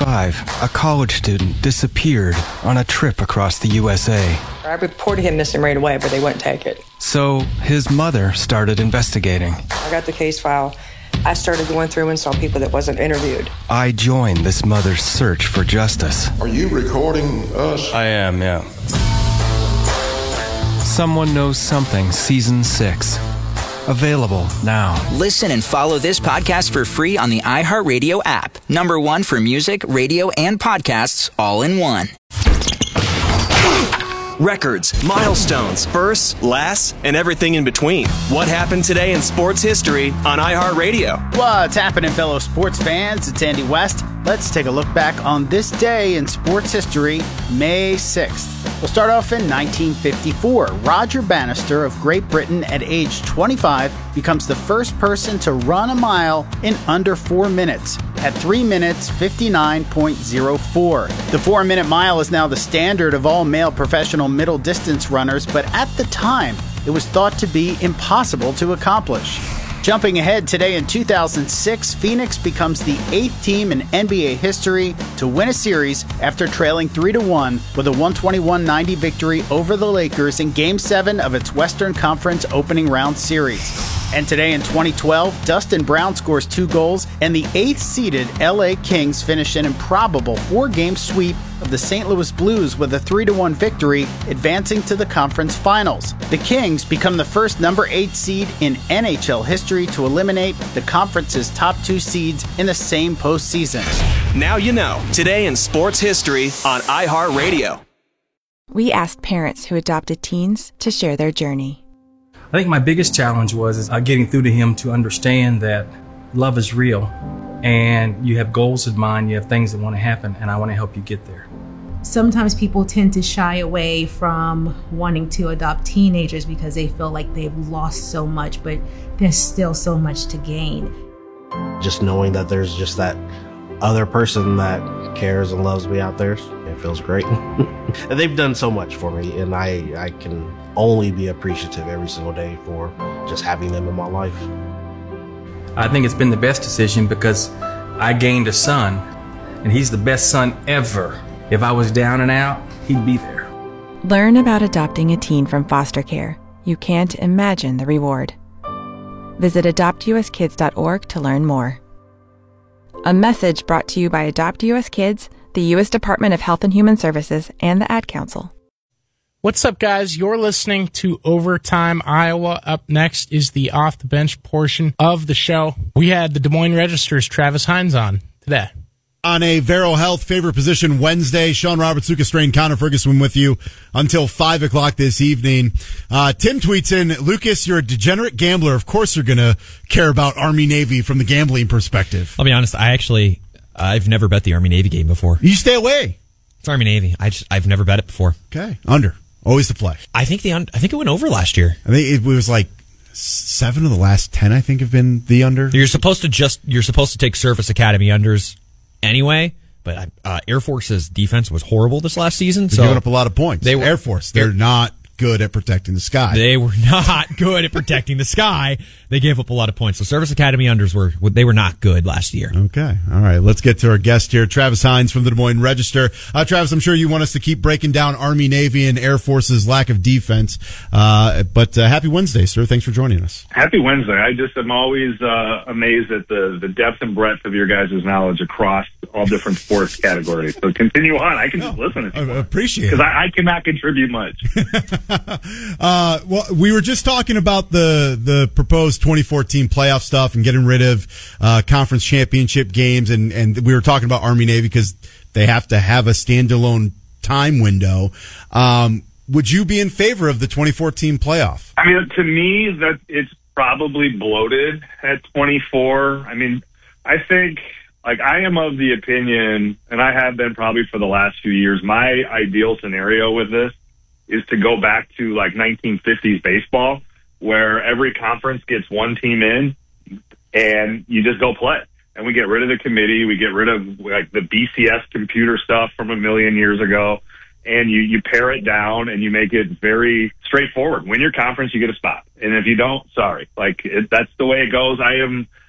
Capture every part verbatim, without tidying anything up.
twenty-five, a college student disappeared on a trip across the U S A. I reported him missing right away, but they wouldn't take it. So his mother started investigating. I got the case file. I started going through and saw people that wasn't interviewed. I joined this mother's search for justice. Are you recording us? I am, yeah. Someone Knows Something, Season six. Available now. Listen and follow this podcast for free on the iHeartRadio app. Number one for music, radio, and podcasts all in one. Records, milestones, firsts, lasts, and everything in between. What happened today in sports history on iHeartRadio? What's happening, fellow sports fans? It's Andy West. Let's take a look back on this day in sports history, May sixth. We'll start off in nineteen fifty-four. Roger Bannister of Great Britain at age twenty-five becomes the first person to run a mile in under four minutes at three minutes fifty-nine point oh four. The four-minute mile is now the standard of all male professional middle distance runners, but at the time, it was thought to be impossible to accomplish. Jumping ahead today in two thousand six, Phoenix becomes the eighth team in N B A history to win a series after trailing three to one with a one twenty-one ninety victory over the Lakers in Game seven of its Western Conference opening round series. And today in twenty twelve, Dustin Brown scores two goals, and the eighth-seeded L A Kings finish an improbable four-game sweep of the Saint Louis Blues with a three to one victory, advancing to the conference finals. The Kings become the first number eight seed in N H L history to eliminate the conference's top two seeds in the same postseason. Now you know. Today in sports history on iHeartRadio. We asked parents who adopted teens to share their journey. I think my biggest challenge was is, uh, getting through to him to understand that love is real and you have goals in mind, you have things that want to happen, and I want to help you get there. Sometimes people tend to shy away from wanting to adopt teenagers because they feel like they've lost so much, but there's still so much to gain. Just knowing that there's just that other person that cares and loves me out there, it feels great. And they've done so much for me, and I, I can only be appreciative every single day for just having them in my life. I think it's been the best decision because I gained a son, and he's the best son ever. If I was down and out, he'd be there. Learn about adopting a teen from foster care. You can't imagine the reward. Visit adopt u s kids dot org to learn more. A message brought to you by Adopt U S Kids, the U S Department of Health and Human Services, and the Ad Council. What's up, guys? You're listening to Overtime Iowa. Up next is the Off the Bench portion of the show. We had the Des Moines Register's Travis Hines on today. On a Vero Health favorite position Wednesday, Sean Roberts, Lucas Strain, Connor Ferguson with you until five o'clock this evening. Uh, Tim tweets in, Lucas, you're a degenerate gambler. Of course you're going to care about Army-Navy from the gambling perspective. I'll be honest, I actually, I've never bet the Army-Navy game before. You stay away. It's Army-Navy. I just, I've never bet it before. Okay. Under. Always the play. I think the, I think it went over last year. I think it was like seven of the last ten, I think, have been the under. You're supposed to just, you're supposed to take Service Academy unders anyway, but uh, Air Force's defense was horrible this last season. They're so giving up a lot of points. They were, Air Force, they're Air, not good at protecting the sky. They were not good at protecting the sky. They gave up a lot of points. So Service Academy unders were, they were not good last year. Okay. All right. Let's get to our guest here, Travis Hines from the Des Moines Register. Uh, Travis, I'm sure you want us to keep breaking down Army, Navy, and Air Force's lack of defense. Uh, but uh, happy Wednesday, sir. Thanks for joining us. Happy Wednesday. I just am always uh, amazed at the, the depth and breadth of your guys' knowledge across all different sports categories. So continue on. I can just oh, listen if you I want. Appreciate it. Because I, I cannot contribute much. uh, well, we were just talking about the, the proposed twenty fourteen playoff stuff and getting rid of uh, conference championship games. And, and we were talking about Army-Navy because they have to have a standalone time window. Um, would you be in favor of the twenty fourteen playoff? I mean, to me, that it's probably bloated at twenty-four. I mean, I think, like, I am of the opinion, and I have been probably for the last few years, my ideal scenario with this is to go back to, like, nineteen fifties baseball, where every conference gets one team in, and you just go play. And we get rid of the committee, we get rid of, like, the B C S computer stuff from a million years ago, and you, you pare it down and you make it very straightforward. Win your conference, you get a spot. And if you don't, sorry. Like, it, that's the way it goes. I am...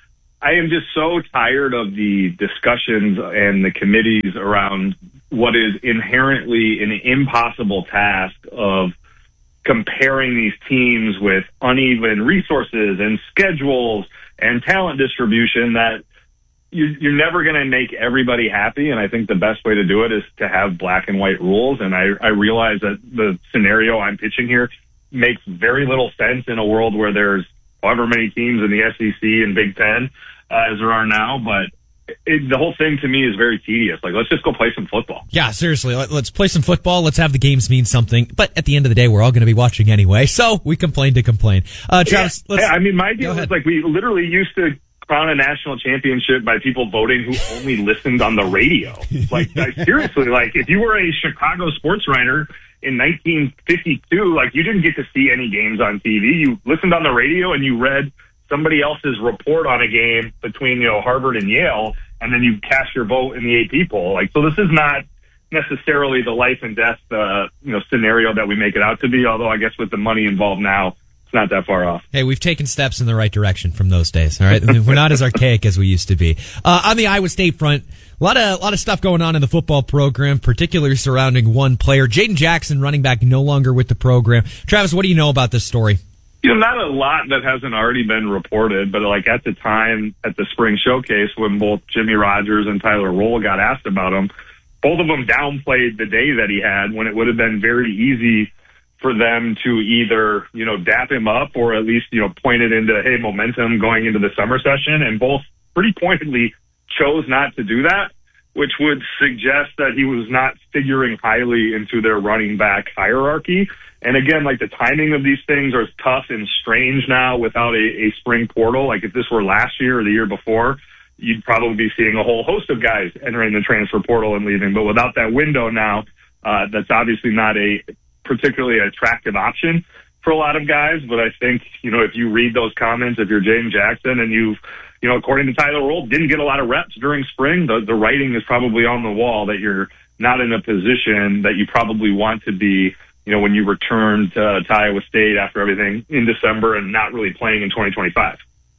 I am just so tired of the discussions and the committees around what is inherently an impossible task of comparing these teams with uneven resources and schedules and talent distribution that you, you're never going to make everybody happy. And I think the best way to do it is to have black and white rules. And I, I realize that the scenario I'm pitching here makes very little sense in a world where there's however many teams in the S E C and Big Ten uh, as there are now. But it, the whole thing to me is very tedious. Like, let's just go play some football. Yeah, seriously. Let, let's play some football. Let's have the games mean something. But at the end of the day, we're all going to be watching anyway. So we complain to complain. Uh, Travis, yeah. let's, I mean, my deal is like we literally used to crown a national championship by people voting who only listened on the radio. Like, like seriously, like if you were a Chicago sports writer in nineteen fifty-two, like you didn't get to see any games on T V. You listened on the radio and you read somebody else's report on a game between, you know, Harvard and Yale, and then you cast your vote in the A P poll. Like, so this is not necessarily the life and death, uh, you know, scenario that we make it out to be. Although I guess with the money involved now, it's not that far off. Hey, we've taken steps in the right direction from those days. All right, we're not as archaic as we used to be. Uh, on the Iowa State front, a lot of a lot of stuff going on in the football program, particularly surrounding one player, Jaden Jackson, running back, no longer with the program. Travis, what do you know about this story? You know, not a lot that hasn't already been reported, but like at the time at the spring showcase when both Jimmy Rogers and Tyler Roll got asked about him, both of them downplayed the day that he had when it would have been very easy for them to either, you know, dap him up or at least, you know, point it into, hey, momentum going into the summer session. And both pretty pointedly chose not to do that, which would suggest that he was not figuring highly into their running back hierarchy. And again, like the timing of these things are tough and strange now without a, a spring portal. Like if this were last year or the year before, you'd probably be seeing a whole host of guys entering the transfer portal and leaving. But without that window now, uh, that's obviously not a particularly attractive option for a lot of guys. But I think, you know, if you read those comments, if you're Jaden Jackson and you've, you know, according to Tyler Roll, didn't get a lot of reps during spring, the, the writing is probably on the wall that you're not in a position that you probably want to be, you know, when you return to, to Iowa State after everything in December and not really playing in twenty twenty-five.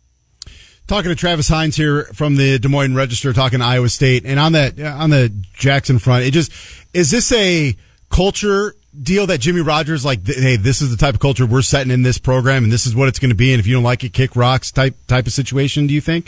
Talking to Travis Hines here from the Des Moines Register, talking to Iowa State, and on that on the Jackson front, it just is this a culture deal that Jimmy Rogers like? Hey, this is the type of culture we're setting in this program, and this is what it's going to be. And if you don't like it, kick rocks type type of situation. Do you think?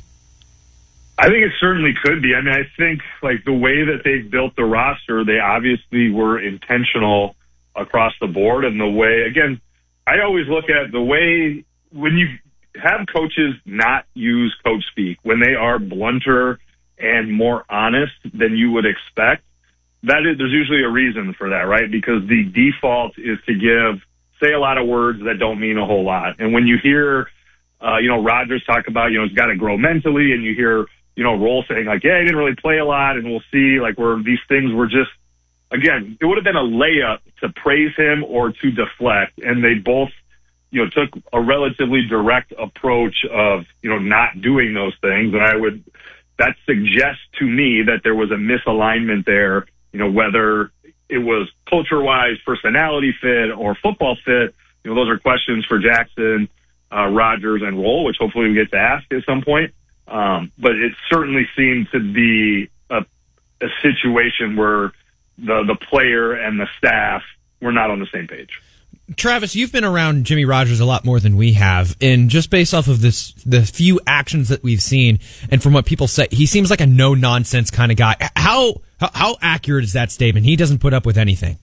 I think it certainly could be. I mean, I think like the way that they've built the roster, they obviously were intentional across the board, and the way again, I always look at the way when you have coaches not use coach speak, when they are blunter and more honest than you would expect, that is, there's usually a reason for that, right? Because the default is to give, say a lot of words that don't mean a whole lot. And when you hear, uh, you know, Rodgers talk about, you know, he's got to grow mentally, and you hear, you know, Roll saying like, yeah, he didn't really play a lot, and we'll see, like, where these things were just, again, it would have been a layup to praise him or to deflect. And they both, you know, took a relatively direct approach of, you know, not doing those things. And I would, that suggests to me that there was a misalignment there, you know, whether it was culture-wise, personality fit, or football fit. You know, those are questions for Jackson, uh, Rodgers, and Roll, which hopefully we get to ask at some point. Um, but it certainly seemed to be a, a situation where the, the player and the staff were not on the same page. Travis, you've been around Jimmy Rogers a lot more than we have, and just based off of this, the few actions that we've seen, and from what people say, he seems like a no-nonsense kind of guy. How how, how accurate is that statement? He doesn't put up with anything.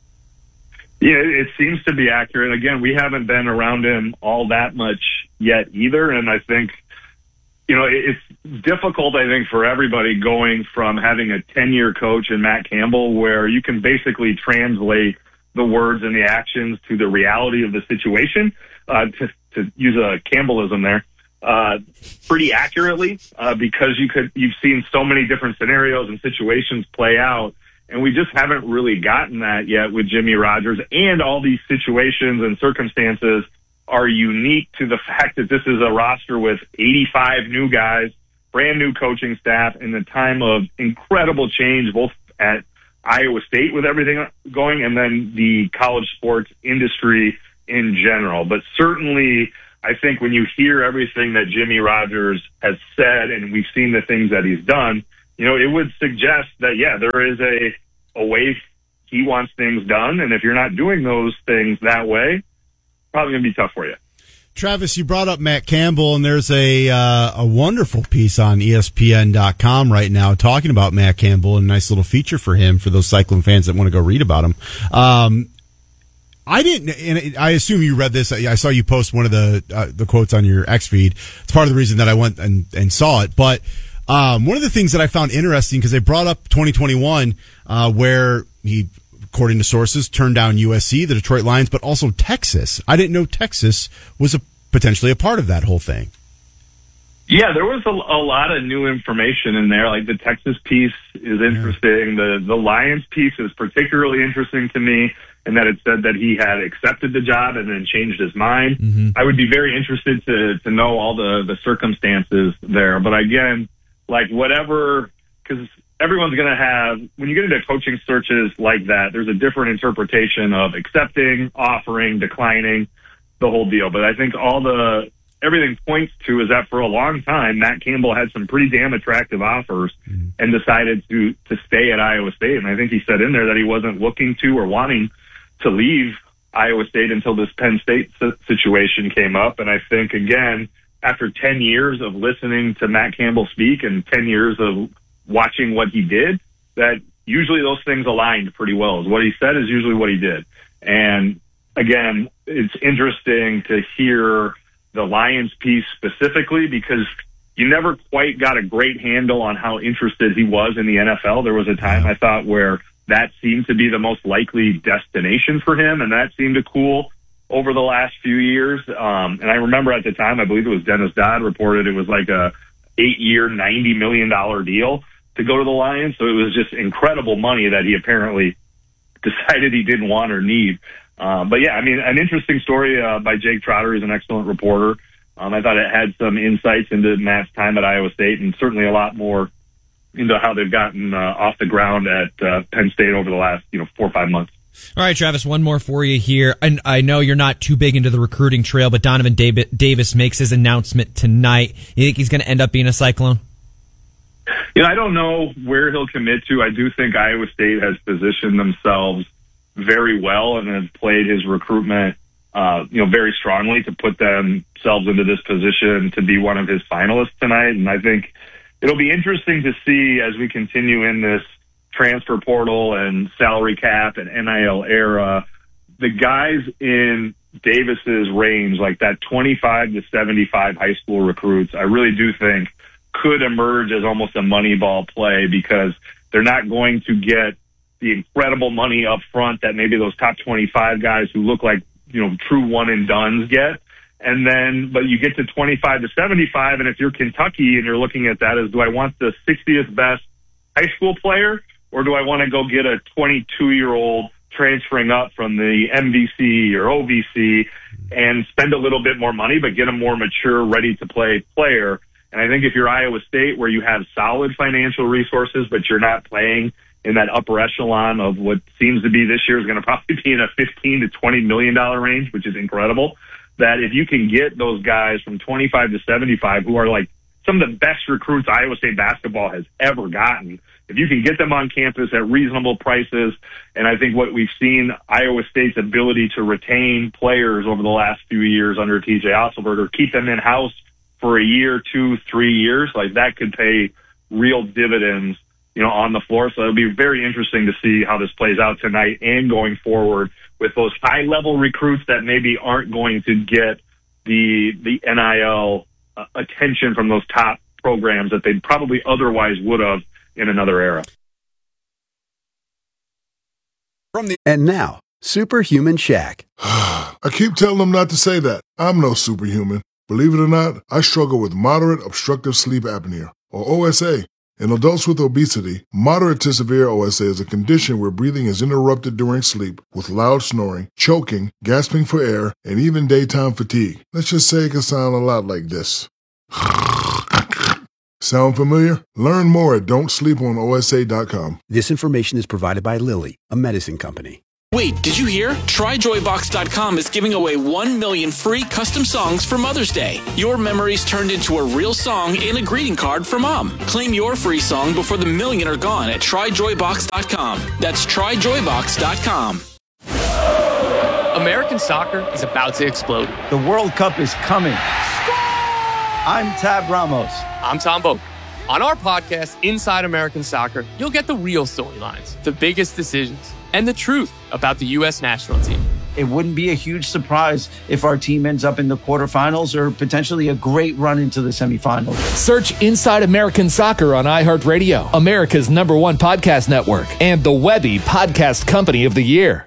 Yeah, it seems to be accurate. Again, we haven't been around him all that much yet either, and I think, you know, it's difficult, I think, for everybody going from having a ten-year coach in Matt Campbell where you can basically translate the words and the actions to the reality of the situation, uh, to, to use a Campbellism there, uh, pretty accurately, uh, because you could, you've seen so many different scenarios and situations play out. And we just haven't really gotten that yet with Jimmy Rogers, and all these situations and circumstances are unique to the fact that this is a roster with eighty-five new guys, brand new coaching staff, in the time of incredible change, both at Iowa State with everything going, and then the college sports industry in general. But certainly, I think when you hear everything that Jimmy Rogers has said and we've seen the things that he's done, you know, it would suggest that, yeah, there is a, a way he wants things done. And if you're not doing those things that way, probably going to be tough for you. Travis, you brought up Matt Campbell, and there's a uh, a wonderful piece on E S P N dot com right now talking about Matt Campbell, and a nice little feature for him for those Cyclone fans that want to go read about him. Um, I didn't, and I assume you read this. I saw you post one of the uh, the quotes on your X feed. It's part of the reason that I went and, and saw it. But um, one of the things that I found interesting, because they brought up twenty twenty-one, uh, where he, according to sources, turned down U S C, the Detroit Lions, but also Texas. I didn't know Texas was a, potentially a part of that whole thing. Yeah, there was a, a lot of new information in there. Like the Texas piece is interesting. Yeah. The the Lions piece is particularly interesting to me, in that it said that he had accepted the job and then changed his mind. Mm-hmm. I would be very interested to to know all the, the circumstances there. But again, like whatever, because everyone's going to have, when you get into coaching searches like that, there's a different interpretation of accepting, offering, declining, the whole deal. But I think all the, everything points to is that for a long time, Matt Campbell had some pretty damn attractive offers mm-hmm. and decided to, to stay at Iowa State. And I think he said in there that he wasn't looking to or wanting to leave Iowa State until this Penn State situation came up. And I think, again, after ten years of listening to Matt Campbell speak and ten years of watching what he did, that usually those things aligned pretty well. What he said is usually what he did. And again, it's interesting to hear the Lions piece specifically, because you never quite got a great handle on how interested he was in the N F L. There was a time I thought where that seemed to be the most likely destination for him, and that seemed to cool over the last few years. Um, and I remember at the time, I believe it was Dennis Dodd reported it was like a eight-year, ninety million dollars deal to go to the Lions. So it was just incredible money that he apparently decided he didn't want or need. Um, but yeah, I mean, an interesting story uh, by Jake Trotter. He's an excellent reporter. Um, I thought it had some insights into Matt's time at Iowa State, and certainly a lot more into how they've gotten uh, off the ground at uh, Penn State over the last, you know, four or five months. All right, Travis, one more for you here. And I know you're not too big into the recruiting trail, but Donovan Davis makes his announcement tonight. You think he's going to end up being a Cyclone? You know, I don't know where he'll commit to. I do think Iowa State has positioned themselves very well and has played his recruitment, uh, you know, very strongly to put themselves into this position to be one of his finalists tonight. And I think it'll be interesting to see as we continue in this transfer portal and salary cap and N I L era, the guys in Davis's range, like that twenty-five to seventy-five high school recruits, I really do think could emerge as almost a money ball play, because they're not going to get the incredible money up front that maybe those top twenty-five guys who look like, you know, true one and dones get. And then, but you get to twenty-five to seventy-five, and if you're Kentucky and you're looking at that as, do I want the sixtieth best high school player, or do I want to go get a twenty-two-year-old transferring up from the M V C or O V C and spend a little bit more money, but get a more mature, ready-to-play player? And I think if you're Iowa State, where you have solid financial resources, but you're not playing in that upper echelon of what seems to be this year is going to probably be in a fifteen to twenty million dollars range, which is incredible, that if you can get those guys from twenty-five to seventy-five, who are like some of the best recruits Iowa State basketball has ever gotten, if you can get them on campus at reasonable prices, and I think what we've seen, Iowa State's ability to retain players over the last few years under T J Otzelberger, keep them in-house for a year, two, three years, like that could pay real dividends, you know, on the floor. So it'll be very interesting to see how this plays out tonight and going forward with those high-level recruits that maybe aren't going to get the the N I L uh, attention from those top programs that they probably otherwise would have in another era. From the and now, Superhuman Shaq. I keep telling them not to say that. I'm no superhuman. Believe it or not, I struggle with moderate obstructive sleep apnea, or O S A. In adults with obesity, moderate to severe O S A is a condition where breathing is interrupted during sleep with loud snoring, choking, gasping for air, and even daytime fatigue. Let's just say it can sound a lot like this. Sound familiar? Learn more at don't sleep on O S A dot com. This information is provided by Lilly, a medicine company. Wait, did you hear? Try joy box dot com is giving away one million free custom songs for Mother's Day. Your memories turned into a real song and a greeting card for Mom. Claim your free song before the million are gone at try joy box dot com. That's try joy box dot com. American soccer is about to explode. The World Cup is coming. I'm Tab Ramos. I'm Tom Boak. On our podcast, Inside American Soccer, you'll get the real storylines, the biggest decisions, and the truth about the U S national team. It wouldn't be a huge surprise if our team ends up in the quarterfinals or potentially a great run into the semifinals. Search Inside American Soccer on iHeartRadio, America's number one podcast network, and the Webby Podcast Company of the Year.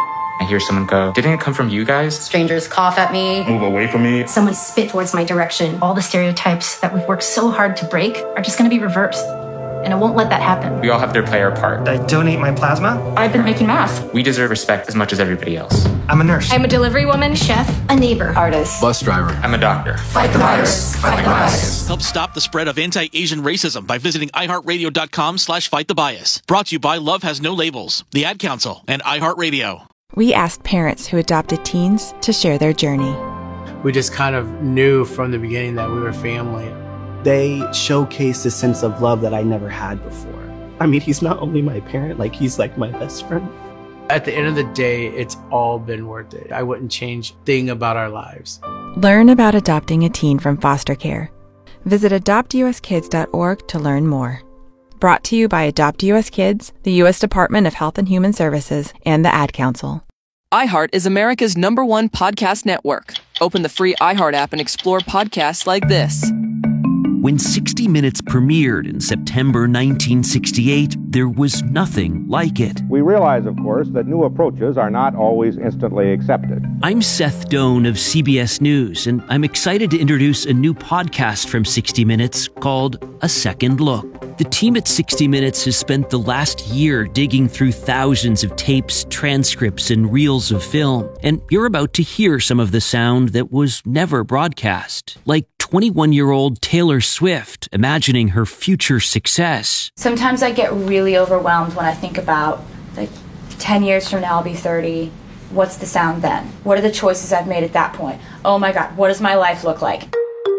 I hear someone go, didn't it come from you guys? Strangers cough at me. Move away from me. Someone spit towards my direction. All the stereotypes that we've worked so hard to break are just going to be reversed. And I won't let that happen. We all have to play our part. I donate my plasma. I've been making masks. We deserve respect as much as everybody else. I'm a nurse. I'm a delivery woman, chef, a neighbor, artist, Bus driver. I'm a doctor. Fight the virus. Fight the bias. Help stop the spread of anti-Asian racism by visiting iHeartRadio.com slash fight the bias. Brought to you by Love Has No Labels, the Ad Council, and iHeartRadio. We asked parents who adopted teens to share their journey. We just kind of knew from the beginning that we were family. They showcased a sense of love that I never had before. I mean, he's not only my parent, like he's like my best friend. At the end of the day, it's all been worth it. I wouldn't change a thing about our lives. Learn about adopting a teen from foster care. Visit adopt u s kids dot org to learn more. Brought to you by Adopt U S Kids, the U S Department of Health and Human Services, and the Ad Council. iHeart is America's number one podcast network. Open the free iHeart app and explore podcasts like this. When sixty minutes premiered in September nineteen sixty-eight, there was nothing like it. We realize, of course, that new approaches are not always instantly accepted. I'm Seth Doan of C B S News, and I'm excited to introduce a new podcast from sixty minutes called A Second Look. The team at sixty minutes has spent the last year digging through thousands of tapes, transcripts, and reels of film, and you're about to hear some of the sound that was never broadcast, like twenty-one-year-old Taylor Swift imagining her future success. Sometimes I get really overwhelmed when I think about, like, ten years from now I'll be thirty. What's the sound then? What are the choices I've made at that point? Oh my God, what does my life look like?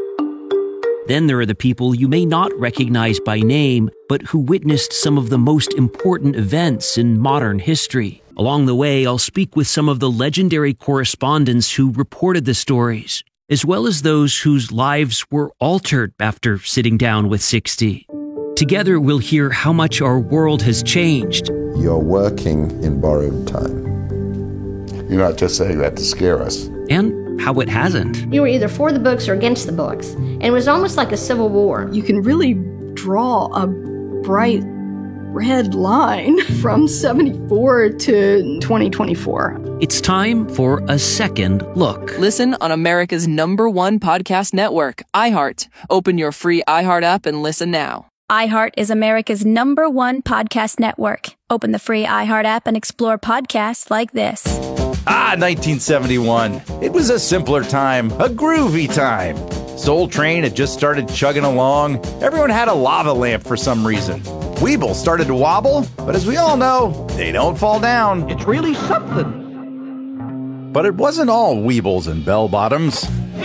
Then there are the people you may not recognize by name, but who witnessed some of the most important events in modern history. Along the way, I'll speak with some of the legendary correspondents who reported the stories, as well as those whose lives were altered after sitting down with sixty. Together, we'll hear how much our world has changed. You're working in borrowed time. You're not just saying that to scare us. And how it hasn't. You were either for the books or against the books, and it was almost like a civil war. You can really draw a bright red line from seventy-four to twenty twenty-four. It's time for A Second Look. Listen on America's number one podcast network, iHeart. Open your free iHeart app and listen now. iHeart is America's number one podcast network. Open the free iHeart app and explore podcasts like this. Ah, nineteen seventy-one. It was a simpler time, a groovy time. Soul Train had just started chugging along. Everyone had a lava lamp for some reason. Weeble started to wobble, but as we all know, they don't fall down. It's really something. But it wasn't all Weebles and bell-bottoms.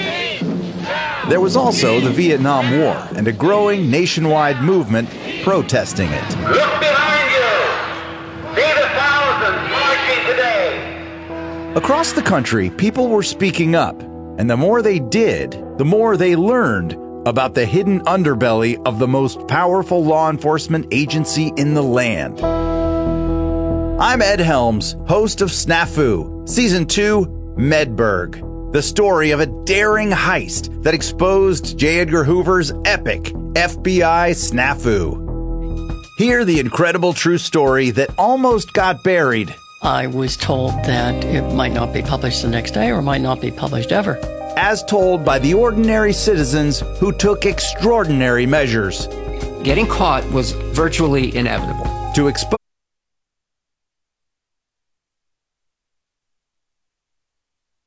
There was also the Vietnam War and a growing nationwide movement protesting it. Look behind you! See the thousands marching today! Across the country, people were speaking up, and the more they did, the more they learned about the hidden underbelly of the most powerful law enforcement agency in the land. I'm Ed Helms, host of Snafu, Season two, Medberg, the story of a daring heist that exposed J. Edgar Hoover's epic F B I snafu. Hear the incredible true story that almost got buried. I was told that it might not be published the next day or might not be published ever. As told by the ordinary citizens who took extraordinary measures. Getting caught was virtually inevitable. To expose.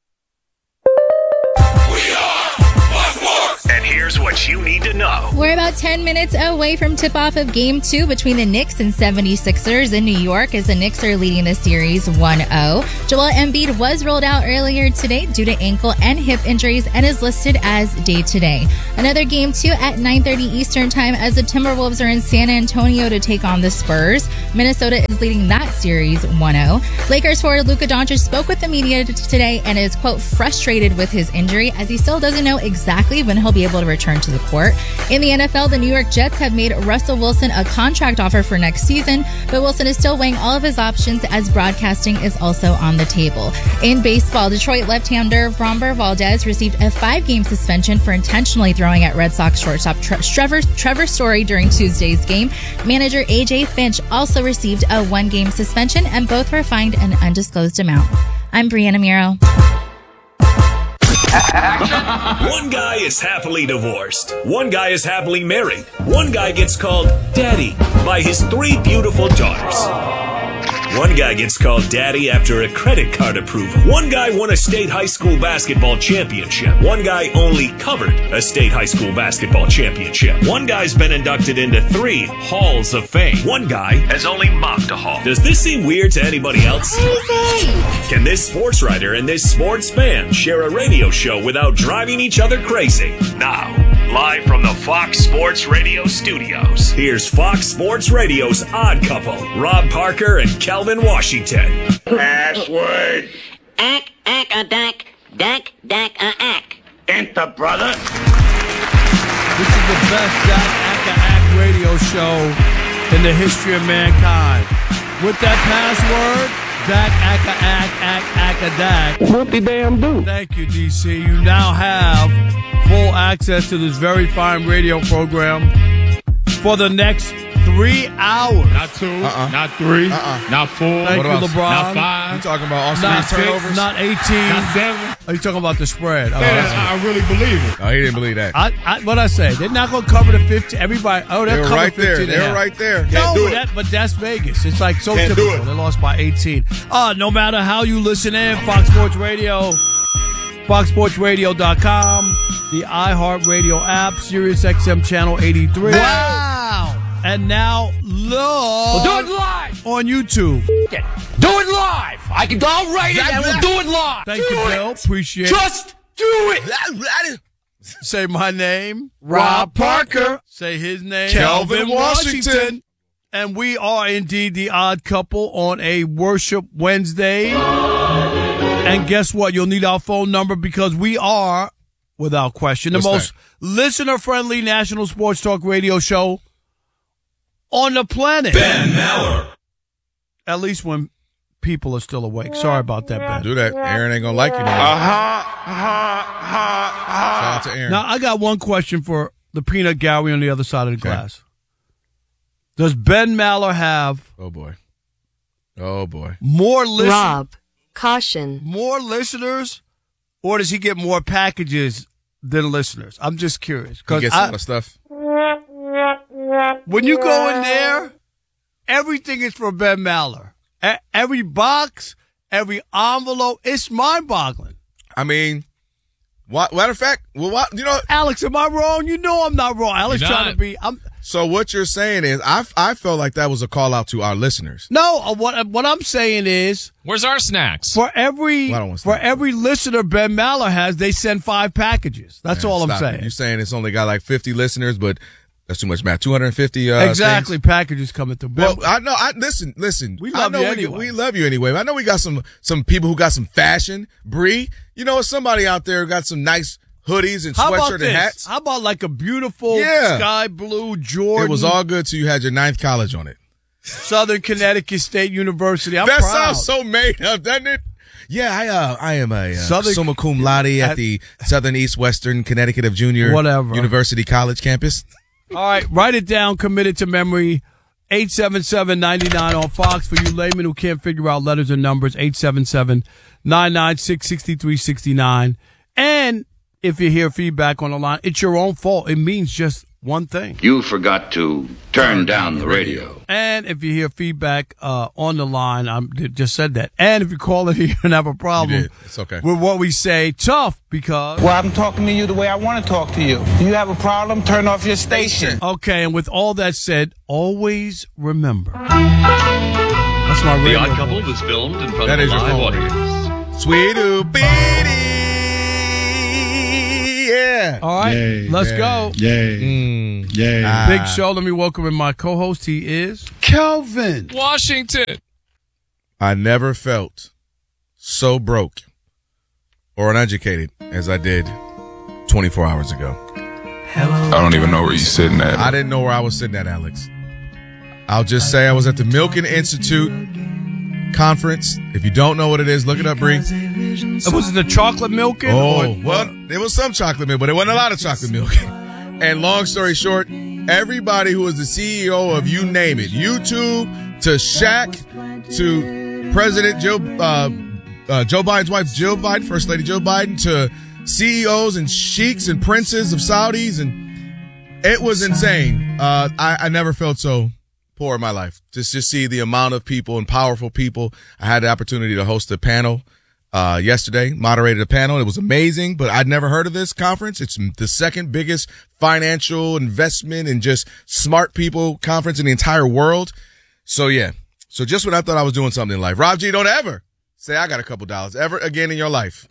And here's what you need to know. We're about ten minutes away from tip-off of Game two between the Knicks and seventy-sixers in New York as the Knicks are leading the series one oh. Joel Embiid was rolled out earlier today due to ankle and hip injuries and is listed as day-to-day. Another Game two at nine thirty Eastern Time as the Timberwolves are in San Antonio to take on the Spurs. Minnesota is leading that series one oh. Lakers forward Luka Doncic spoke with the media t- today and is, quote, frustrated with his injury as he still doesn't know exactly when he'll be able to return to the court. In the N F L, the New York Jets have made Russell Wilson a contract offer for next season, but Wilson is still weighing all of his options as broadcasting is also on the table. In baseball, Detroit left-hander Framber Valdez received a five-game suspension for intentionally throwing at Red Sox shortstop Tre- Trevor, Trevor Story during Tuesday's game. Manager A J Finch also received a one-game suspension, and both were fined an undisclosed amount. I'm Brianna Miro. One guy is happily divorced. One guy is happily married. One guy gets called daddy by his three beautiful daughters. One guy gets called daddy after a credit card approval. One guy won a state high school basketball championship. One guy only covered a state high school basketball championship. One guy's been inducted into three halls of fame. One guy has only mocked a hall. Does this seem weird to anybody else? Can this sports writer and this sports fan share a radio show without driving each other crazy? Now, live from the Fox Sports Radio studios, here's Fox Sports Radio's Odd Couple, Rob Parker and Calvin Washington. Password. Ack, ack, a dack, dack, dack, a ack. Enter, brother. This is the best Dak Ack a Ack radio show in the history of mankind. With that password, Dak Ack a Ack Ack Ack a Dak. What the damn do? Thank you, D C. You now have full access to this very fine radio program for the next three hours. Not two, uh-uh. not three, uh-uh. not four. Thank what you, else? LeBron. Not five. You talking about Austin not six, turnovers? Not eighteen. Not seven. Are you talking about the spread? Oh, yeah, I really believe it. Oh, he didn't believe that. I, I, what I say? They're not going to cover the fifty. Everybody. Oh, they're they right there. They're right there. Can't no, that, but that's Vegas. It's like so Can't typical. They lost by eighteen. Uh, no matter how you listen in, Fox Sports Radio, fox sports radio dot com, the iHeartRadio app, Sirius X M channel eighty-three. Wow. And now, look. We'll do it live. On YouTube. Do it live. I can go right in and we'll do it live. Thank do you, it. Bill. Appreciate Just it. do it. Say my name. Rob Parker. Say his name. Calvin Washington. And we are indeed the Odd Couple on a Worship Wednesday. And guess what? You'll need our phone number because we are, without question, the What's most listener-friendly national sports talk radio show on the planet. Ben Maller. At least when people are still awake. Sorry about that, Ben. Do that. Aaron ain't gonna like you no more. Uh-huh. Uh-huh. Uh-huh. Shout out to Aaron. Now, I got one question for the peanut gallery on the other side of the Okay. glass. Does Ben Maller have Oh, boy. Oh, boy. more listeners? Rob, caution. More listeners, or does he get more packages than listeners? I'm just curious. He gets I, a lot of stuff. when you go in there, everything is for Ben Maller. E- every box, every envelope, it's mind-boggling. I mean, what, matter of fact, well, what, you know, Alex, am I wrong? You know I'm not wrong. Alex You're trying not. to be. I'm, so what you're saying is, I, I felt like that was a call out to our listeners. no, uh, what what I'm saying is, Where's our snacks? for every Well, I don't want for snacks. every listener Ben Maller has, they send five packages. That's Man, all I'm stop saying. it. You're saying it's only got like fifty listeners, but that's too much math. two hundred fifty uh, exactly, things? packages coming through. Ben, Well, I know. I listen. Listen. We I love know you we, anyway. we love you anyway. I know we got some some people who got some fashion. Bree, you know, somebody out there got some nice hoodies and How about sweatshirt this? and hats. How about like a beautiful Yeah. sky blue Jordan? It was all good till you had your ninth college on it. Southern Connecticut State University. I'm that proud. sounds so made up, doesn't it? Yeah, I uh, I am a uh, Southern- summa cum laude at, at- the Southern East Western Connecticut of Junior Whatever. University College campus. All right, write it down, commit it to memory. eight seven seven, nine nine on Fox. For you laymen who can't figure out letters and numbers, eight seven seven, nine nine six, six three six nine. And if you hear feedback on the line, it's your own fault. It means just one thing. You forgot to turn down the radio. And if you hear feedback uh, on the line, I just said that. And if you call in here and have a problem did. It's okay. with what we say, tough, because... Well, I'm talking to you the way I want to talk to you. You have a problem, turn off your station. Okay, and with all that said, always remember. That's my radio. The Odd Couple was filmed in front That of is a your live phone audience. Sweet Oopity. Yeah. All right, Yay, let's yay, go. Yay. Mm, yay. Ah. Big show. Let me welcome in my co-host. He is Kelvin Washington. I never felt so broke or uneducated as I did twenty-four hours ago. Hello. I don't even know where you're sitting at. I didn't know where I was sitting at, Alex. I'll just say I was at the Milken Institute conference. If you don't know what it is, look it up, Bree. Was it the chocolate milk? Oh, well, there was some chocolate milk, but there wasn't a lot of chocolate milk. And long story short, everybody who was the C E O of you name it, YouTube to Shaq to President Joe uh, uh, Joe Biden's wife, Jill Biden, First Lady Jill Biden, to C E Os and sheiks and princes of Saudis, and it was insane. Uh, I, I never felt so poor in my life. Just just see the amount of people and powerful people. I had the opportunity to host a panel uh yesterday, moderated a panel. It was amazing, but I'd never heard of this conference. It's the second biggest financial investment and just smart people conference in the entire world. So yeah. So just when I thought I was doing something in life, Rob G, don't ever say I got a couple dollars ever again in your life.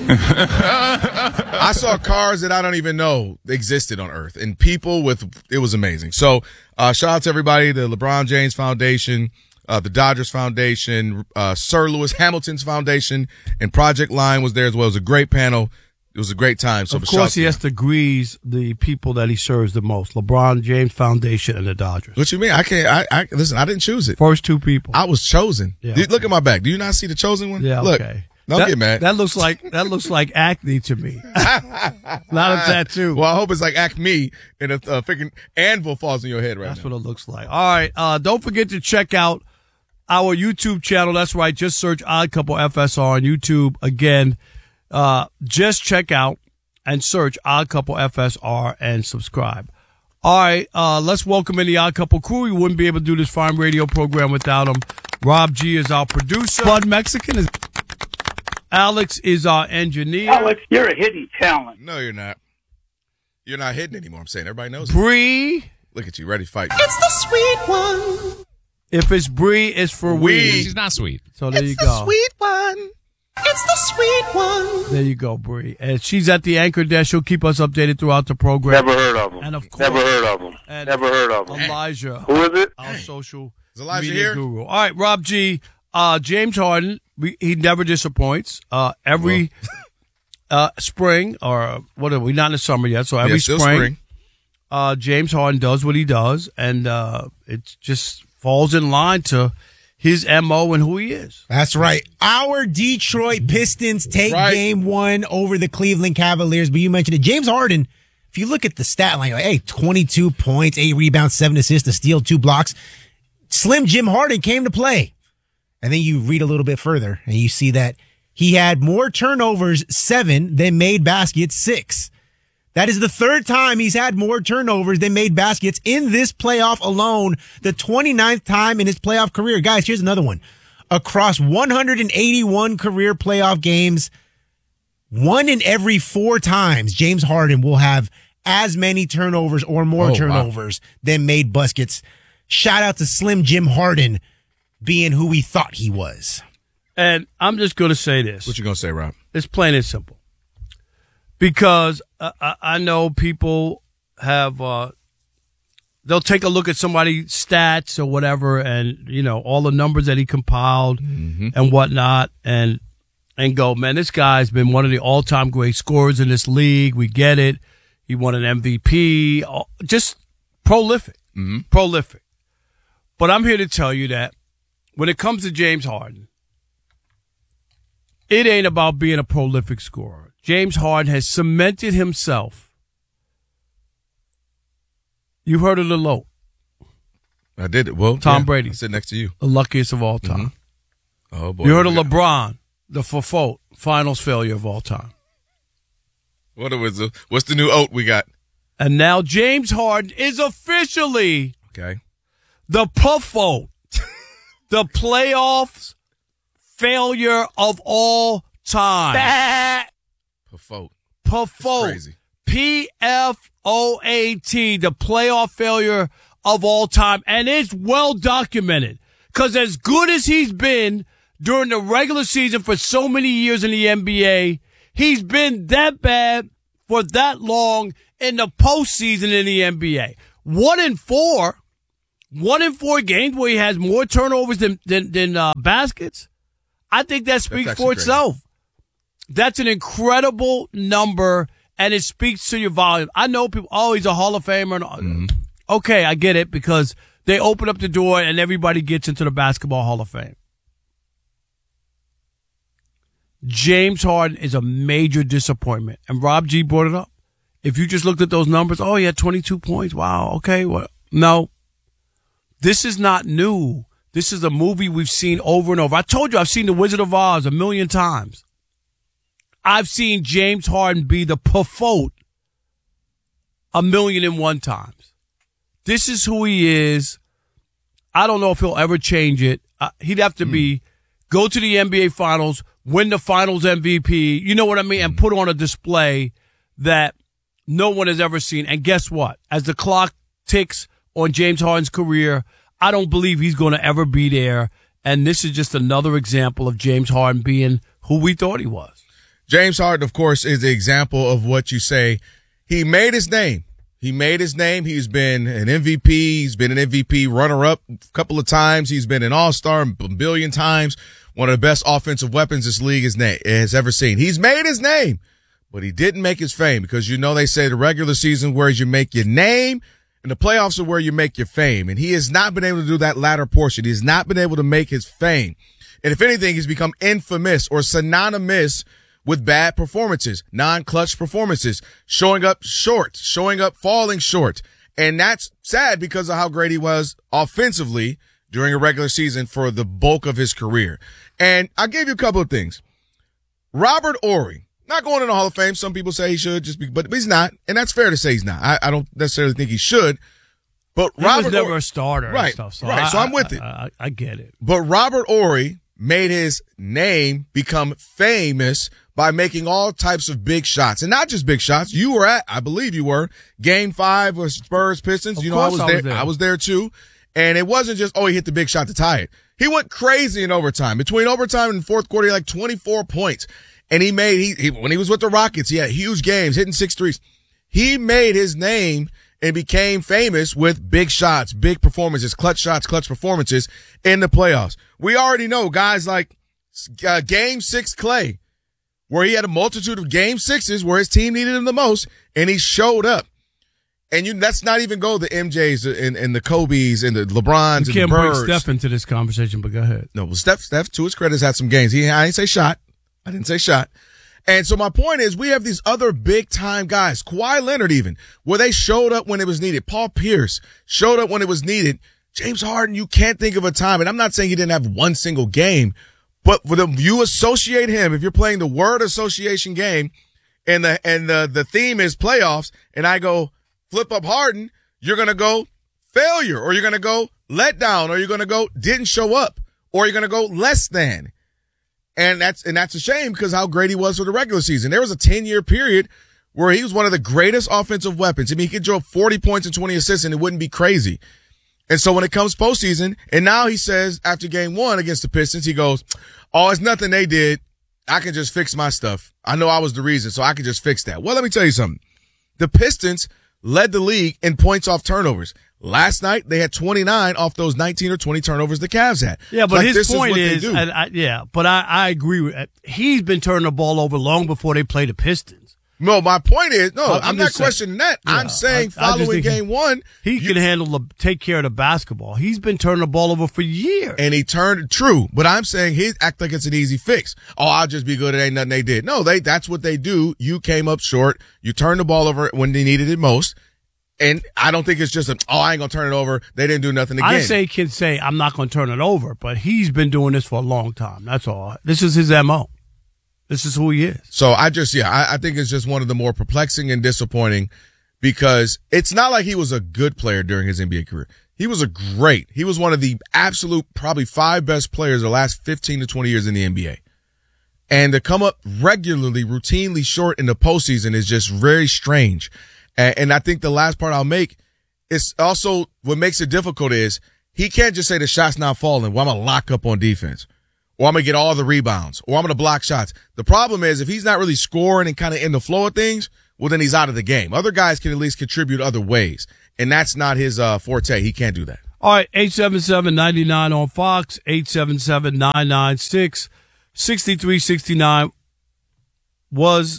I saw cars that I don't even know existed on Earth and people with, it was amazing. So uh shout out to everybody, the LeBron James Foundation, uh the Dodgers Foundation, uh Sir Lewis Hamilton's Foundation, and Project Line was there as well. It was a great panel. It was a great time. So of course, he has to grease the people that he serves the most: LeBron James Foundation and the Dodgers. What you mean? I can't. I, I listen. I didn't choose it. First two people. I was chosen. Yeah, Dude, okay. Look at my back. Do you not see the chosen one? Yeah. Look, Okay. don't that, get mad. That looks like that looks like acne to me. Not a tattoo. Well, I hope it's like Acme and a uh, freaking anvil falls on your head right That's now. what it looks like. All right. Uh, don't forget to check out our YouTube channel. That's right. Just search Odd Couple F S R on YouTube. Again, uh, just check out and search Odd Couple F S R and subscribe. All right. Uh, let's welcome in the Odd Couple crew. We wouldn't be able to do this fine radio program without them. Rob G is our producer. Bud Mexican is. Alex is our engineer. Alex, you're a hidden talent. No, you're not. You're not hidden anymore. I'm saying everybody knows it. Bree. Look at you, ready to fight. It's the sweet one. If it's Bree, it's for we. We. She's not sweet. So there it's you the go. sweet one. It's the sweet one. There you go, Bree. And she's at the anchor desk. She'll keep us updated throughout the program. Never heard of him. And of course, Never heard of him. and Never heard of him. Elijah. Who is it? Our social Is Elijah media here? guru. All right, Rob G. Uh, James Harden, we, he never disappoints. Uh, every uh, spring, or what are we? Not in the summer yet, so every Yeah, still spring, spring. Uh, James Harden does what he does, and uh, it just falls in line to his M O and who he is. That's right. Our Detroit Pistons take Right. game one over the Cleveland Cavaliers. But you mentioned it. James Harden, if you look at the stat line, you're like, hey, twenty-two points, eight rebounds, seven assists, a steal, two blocks. Slim Jim Harden came to play. And then you read a little bit further and you see that he had more turnovers, seven, than made baskets, six. That is the third time he's had more turnovers than made baskets in this playoff alone, the twenty-ninth time in his playoff career. Guys, here's another one. Across one hundred eighty-one career playoff games, one in every four times, James Harden will have as many turnovers or more Oh, turnovers wow. than made baskets. Shout out to Slim Jim Harden being who we thought he was. And I'm just going to say this. What you gonna say, Rob? It's plain and simple. Because uh, I, I know people have, uh, they'll take a look at somebody's stats or whatever, and you know all the numbers that he compiled mm-hmm. and whatnot, and and go, man, this guy's been one of the all-time great scorers in this league. We get it. He won an M V P. Just prolific, mm-hmm. prolific. But I'm here to tell you that when it comes to James Harden, it ain't about being a prolific scorer. James Harden has cemented himself. You heard of the low. I did it. Well, Tom yeah, Brady. I sit next to you. The luckiest of all time. Mm-hmm. Oh, boy. You heard of LeBron, the Fofo, finals failure of all time. What was the, what's the new oat we got? And now James Harden is officially okay. the Puffote, the playoffs failure of all time. Puffote. Puffote. Crazy. P F O A T, the playoff failure of all time. And it's well documented. Because as good as he's been during the regular season for so many years in the N B A, he's been that bad for that long in the postseason in the N B A. One in four, one in four games where he has more turnovers than than, than uh, baskets. I think that speaks for itself. Crazy. That's an incredible number, and it speaks to your volume. I know people, oh, he's a Hall of Famer. Mm-hmm. Okay, I get it, because they open up the door and everybody gets into the Basketball Hall of Fame. James Harden is a major disappointment, and Rob G brought it up. If you just looked at those numbers, oh, he had twenty-two points. Wow, okay, well, no. This is not new. This is a movie we've seen over and over. I told you I've seen The Wizard of Oz a million times. I've seen James Harden be the Puffote a million and one times. This is who he is. I don't know if he'll ever change it. Uh, he'd have to mm. be, go to the N B A Finals, win the Finals M V P, you know what I mean, and put on a display that no one has ever seen. And guess what? As the clock ticks on James Harden's career, I don't believe he's going to ever be there. And this is just another example of James Harden being who we thought he was. James Harden, of course, is the example of what you say. He made his name. He made his name. He's been an M V P. He's been an M V P runner-up a couple of times. He's been an all-star a billion times. One of the best offensive weapons this league has, na- has ever seen. He's made his name, but he didn't make his fame, because you know they say the regular season where you make your name and the playoffs are where you make your fame. And he has not been able to do that latter portion. He has not been able to make his fame. And if anything, he's become infamous or synonymous with bad performances, non-clutch performances, showing up short, showing up falling short. And that's sad because of how great he was offensively during a regular season for the bulk of his career. And I'll give you a couple of things. Robert Horry, not going in the Hall of Fame. Some people say he should, just be, but he's not. And that's fair to say he's not. I, I don't necessarily think he should. But he Robert was never Horry, a starter right, and stuff. So right. I, So I'm with I, it. I, I, I get it. But Robert Horry made his name become famous by making all types of big shots, and not just big shots. You were at, I believe you were, Game Five of Spurs Pistons. Of you know, I was, I there. was there. I was there too, and it wasn't just oh he hit the big shot to tie it. He went crazy in overtime. Between overtime and fourth quarter, he had like twenty-four points, and he made he, he when he was with the Rockets, he had huge games, hitting six threes. He made his name and became famous with big shots, big performances, clutch shots, clutch performances in the playoffs. We already know guys like uh, Game Six Clay, where he had a multitude of game sixes where his team needed him the most, and he showed up. And you, let's not even go the M Js and, and the Kobe's and the LeBrons you can't and the Birds. bring Steph into this conversation, but go ahead. No, well, Steph, Steph, to his credit, has had some games. He, I didn't say shot. I didn't say shot. And so my point is, we have these other big-time guys, Kawhi Leonard even, where they showed up when it was needed. Paul Pierce showed up when it was needed. James Harden, you can't think of a time, and I'm not saying he didn't have one single game, but for the, you associate him, if you're playing the word association game and the, and the, the theme is playoffs, and I go flip up Harden, you're going to go failure, or you're going to go let down, or you're going to go didn't show up, or you're going to go less than. And that's, and that's a shame because how great he was for the regular season. There was a ten year period where he was one of the greatest offensive weapons. I mean, he could drop forty points and twenty assists and it wouldn't be crazy. And so when it comes postseason, and now he says after game one against the Pistons, he goes, oh, it's nothing they did. I can just fix my stuff. I know I was the reason, so I can just fix that. Well, let me tell you something. The Pistons led the league in points off turnovers. Last night, they had twenty-nine off those nineteen or twenty turnovers the Cavs had. Yeah, but like, his point is, is, and I, yeah, but I, I agree with it. He's been turning the ball over long before they play the Pistons. No, my point is, no, I'm, I'm, I'm not saying, questioning that. Yeah, I'm saying I, I following game he, one. He you, can handle the, take care of the basketball. He's been turning the ball over for years. And he turned, true, but I'm saying he act like it's an easy fix. Oh, I'll just be good. It ain't nothing they did. No, they, that's what they do. You came up short. You turned the ball over when they needed it most. And I don't think it's just a, oh, I ain't going to turn it over. They didn't do nothing again. I say he can say, I'm not going to turn it over, but he's been doing this for a long time. That's all. This is his M O. This is who he is. So I just, yeah, I, I think it's just one of the more perplexing and disappointing because it's not like he was a good player during his N B A career. He was a great. He was one of the absolute probably five best players the last fifteen to twenty years in the N B A. And to come up regularly, routinely short in the postseason is just very strange. And, and I think the last part I'll make is also what makes it difficult is he can't just say the shot's not falling. Well, I'm going to lock up on defense, or I'm going to get all the rebounds, or I'm going to block shots. The problem is if he's not really scoring and kind of in the flow of things, well, then he's out of the game. Other guys can at least contribute other ways, and that's not his uh, forte. He can't do that. All right, eight seven seven, nine nine on Fox, eight seven seven, nine nine six, six three six nine was,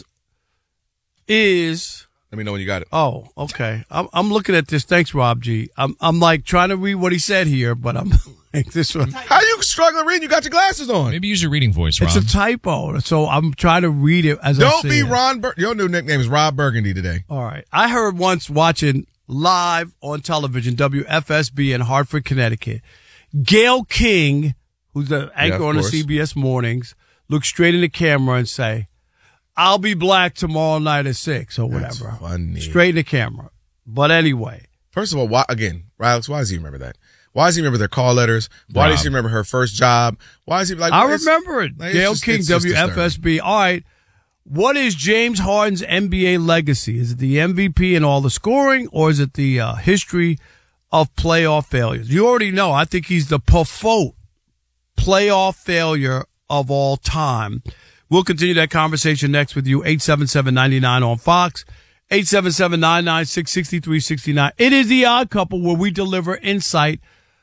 is... Let me know when you got it. Oh, okay. I'm, I'm looking at this. Thanks, Rob G. I'm, I'm like trying to read what he said here, but I'm like this one. How you struggling reading? You got your glasses on. Maybe use your reading voice, Rob. It's a typo, so I'm trying to read it as I Don't see be it. Ron. Bur- Your new nickname is Rob Burgundy today. All right. I heard once watching live on television, W F S B in Hartford, Connecticut, Gayle King, who's the anchor Yeah, on the course. C B S Mornings, look straight in the camera and say, I'll be black tomorrow night at six or whatever. That's funny. Straight in the camera. But anyway. First of all, why, again, Alex, why does he remember that? Why does he remember their call letters? Why Rob. does he remember her first job? Why is he like? I it's- remember it. like, it's Gayle just- King, it's just W F S B. All right. What is James Harden's N B A legacy? Is it the M V P and all the scoring, or is it the uh, history of playoff failures? You already know. I think he's the Pafot playoff failure of all time. We'll continue that conversation next with you. eight seven seven, nine nine on Fox. eight seven seven, nine nine six, six three six nine. It is The Odd Couple, where we deliver insight,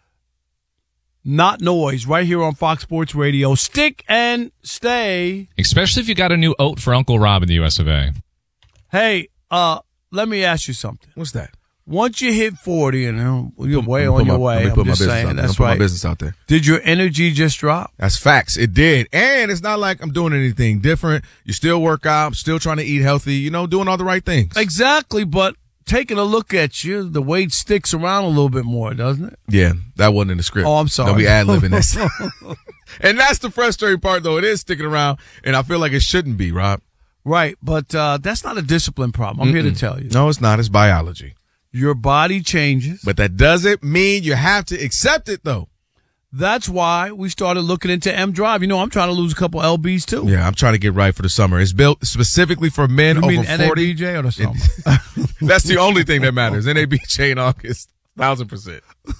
not noise, right here on Fox Sports Radio. Stick and stay. Especially if you got a new oat for Uncle Rob in the U S of A. Hey, uh, let me ask you something. What's that? Once you hit forty and uh, you're way Let me on put your my- way, let me I'm put my just business saying, out there. that's I'll put my right. business out there. Did your energy just drop? That's facts. It did. And it's not like I'm doing anything different. You still work out, still trying to eat healthy, you know, doing all the right things. Exactly, but taking a look at you, the weight sticks around a little bit more, doesn't it? Yeah, that wasn't in the script. Oh, I'm sorry. Don't be ad-libbing this. And that's the frustrating part, though. It is sticking around, and I feel like it shouldn't be, Rob. Right, but uh, that's not a discipline problem. I'm Mm-mm. here to tell you. No, it's not. It's biology. Your body changes. But that doesn't mean you have to accept it, though. That's why we started looking into M Drive. You know, I'm trying to lose a couple L Bs, too. Yeah, I'm trying to get right for the summer. It's built specifically for men You over mean forty. N A B J or the summer? That's the only thing that matters. N A B J in August, thousand percent.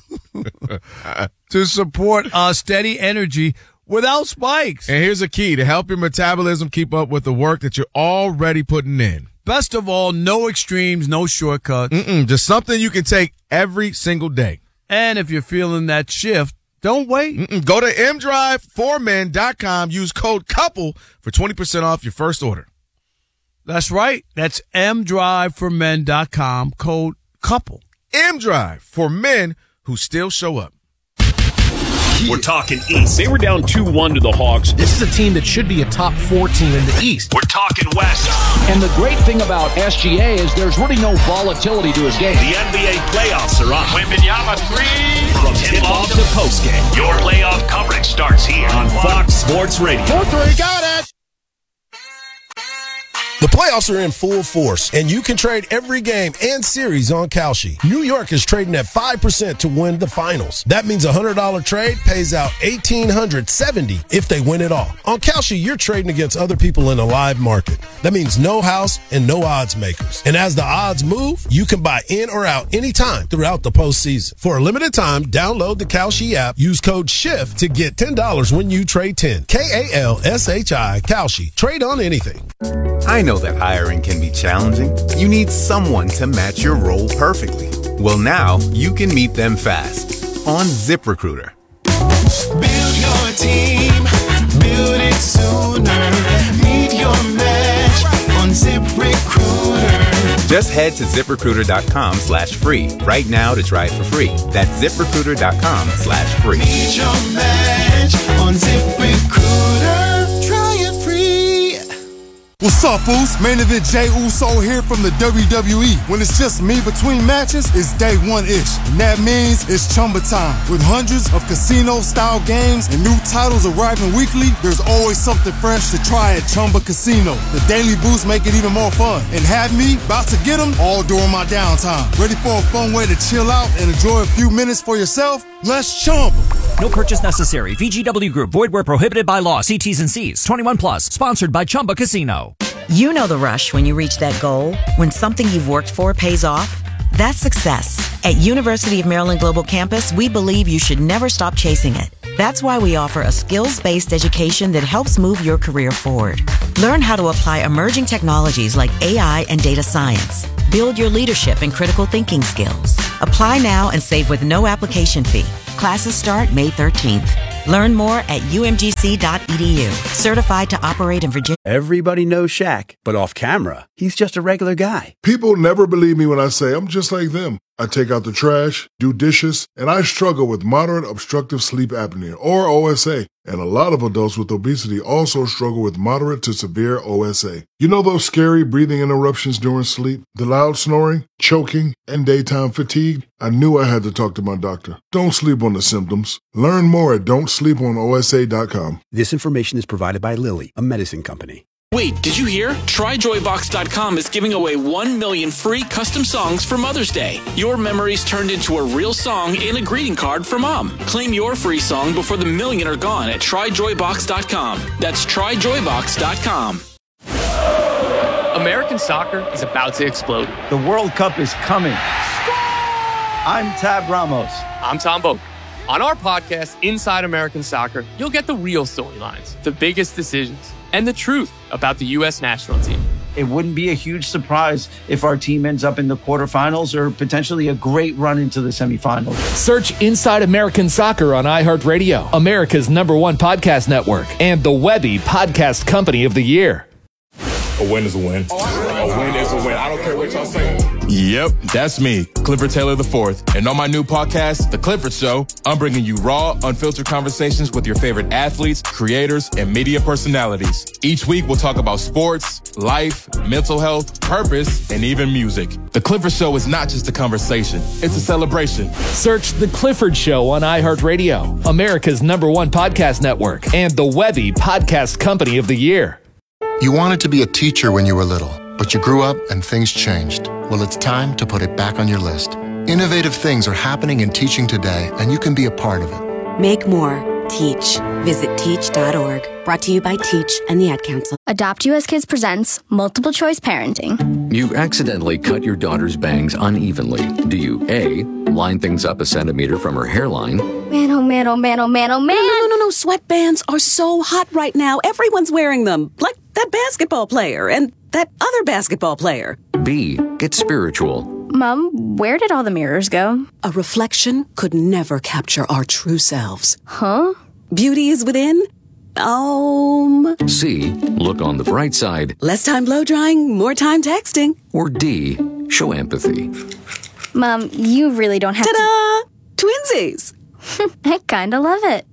To support uh, steady energy without spikes. And here's a key to help your metabolism keep up with the work that you're already putting in. Best of all, no extremes, no shortcuts. Mm-mm, just something you can take every single day. And if you're feeling that shift, don't wait. Mm-mm, go to m drive for men dot com. Use code COUPLE for twenty percent off your first order. That's right. That's m drive for men dot com, code COUPLE. M-Drive for men who still show up. We're talking East. They were down two one to the Hawks. This is a team that should be a top four team in the East. We're talking West. And the great thing about S G A is there's really no volatility to his game. The N B A playoffs are on. Wembanyama three. From tip-off to postgame, your playoff coverage starts here on Fox Sports Radio. four three, got it! The playoffs are in full force, and you can trade every game and series on Kalshi. New York is trading at five percent to win the finals. That means a one hundred dollars trade pays out one thousand eight hundred seventy dollars if they win it all. On Kalshi, you're trading against other people in a live market. That means no house and no odds makers. And as the odds move, you can buy in or out anytime throughout the postseason. For a limited time, download the Kalshi app, use code SHIFT to get ten dollars when you trade ten. K A L S H I, Kalshi. Trade on anything. I know that hiring can be challenging. You need someone to match your role perfectly. Well, now you can meet them fast on ZipRecruiter. Build your team, build it sooner. Meet your match on ZipRecruiter. Just head to ZipRecruiter.com slash free right now to try it for free. That's ZipRecruiter.com slash free. Meet your match on ZipRecruiter. Try it free. What's up, fools? Main event Jey Uso here from the W W E. When it's just me between matches, it's day one-ish. And that means it's Chumba time. With hundreds of casino-style games and new titles arriving weekly, there's always something fresh to try at Chumba Casino. The daily boosts make it even more fun. And have me about to get them all during my downtime. Ready for a fun way to chill out and enjoy a few minutes for yourself? Let's Chumba. No purchase necessary. V G W Group. Void where prohibited by law. See T's and C's. twenty-one plus. Sponsored by Chumba Casino. You know the rush when you reach that goal, when something you've worked for pays off. That's success. At University of Maryland Global Campus, we believe you should never stop chasing it. That's why we offer a skills-based education that helps move your career forward. Learn how to apply emerging technologies like A I and data science. Build your leadership and critical thinking skills. Apply now and save with no application fee. Classes start May thirteenth. Learn more at U M G C dot E D U. Certified to operate in Virginia. Everybody knows Shaq, but off camera, he's just a regular guy. People never believe me when I say I'm just like them. I take out the trash, do dishes, and I struggle with moderate obstructive sleep apnea, or O S A. And a lot of adults with obesity also struggle with moderate to severe O S A. You know those scary breathing interruptions during sleep, the loud snoring, choking, and daytime fatigue? I knew I had to talk to my doctor. Don't sleep on the symptoms. Learn more at don't sleep on O S A dot com. This information is provided by Lilly, a medicine company. Wait, did you hear? Try joy box dot com is giving away one million free custom songs for Mother's Day. Your memories turned into a real song and a greeting card for Mom. Claim your free song before the million are gone at try joy box dot com. That's try joy box dot com. American soccer is about to explode. The World Cup is coming. I'm Tab Ramos. I'm Tom Boak. On our podcast, Inside American Soccer, you'll get the real storylines, the biggest decisions, and the truth about the U S national team. It wouldn't be a huge surprise if our team ends up in the quarterfinals or potentially a great run into the semifinals. Search Inside American Soccer on iHeartRadio, America's number one podcast network, and the Webby Podcast Company of the Year. A win is a win. A win is a win. I don't care what y'all say. Yep, that's me, Clifford Taylor the fourth. And on my new podcast, The Clifford Show, I'm bringing you raw, unfiltered conversations with your favorite athletes, creators, and media personalities. Each week, we'll talk about sports, life, mental health, purpose, and even music. The Clifford Show is not just a conversation, it's a celebration. Search The Clifford Show on iHeartRadio, America's number one podcast network, and the Webby Podcast Company of the Year. You wanted to be a teacher when you were little, but you grew up and things changed. Well, it's time to put it back on your list. Innovative things are happening in teaching today, and you can be a part of it. Make more. Teach. Visit teach dot org. Brought to you by Teach and the Ad Council. Adopt U S Kids presents Multiple Choice Parenting. You accidentally cut your daughter's bangs unevenly. Do you A, line things up a centimeter from her hairline? Man, oh man, oh man, oh man, oh man. No, no, no, no, no. Sweatbands are so hot right now. Everyone's wearing them. Like that basketball player and that other basketball player. B, get spiritual. Mom, where did all the mirrors go? A reflection could never capture our true selves. Huh? Beauty is within. Um. C, look on the bright side. Less time blow drying, more time texting. Or D, show empathy. Mom, you really don't have Ta-da! to... Twinsies! I kinda love it.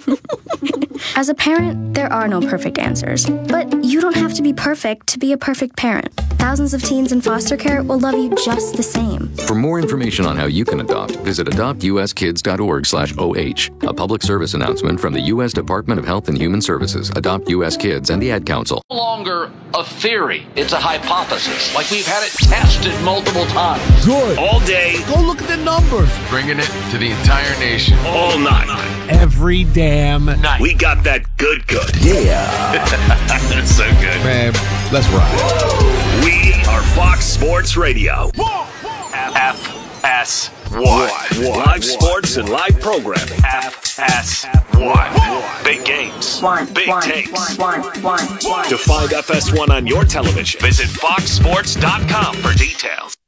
As a parent, there are no perfect answers. But you don't have to be perfect to be a perfect parent. Thousands of teens in foster care will love you just the same. For more information on how you can adopt, visit adopt u s kids dot org slash O H. A public service announcement from the U S Department of Health and Human Services, Adopt U S Kids, and the Ad Council. No longer a theory. It's a hypothesis. Like we've had it tested multiple times. Good. All day. Go look at the numbers. Bringing it to the entire nation. All night. Every damn night. We got that good, good. Yeah. That's so good. Man, let's ride. We are Fox Sports Radio. F S one. Live sports and live programming. F S one. Big games. Big takes. To find F S one on your television, visit fox sports dot com for details.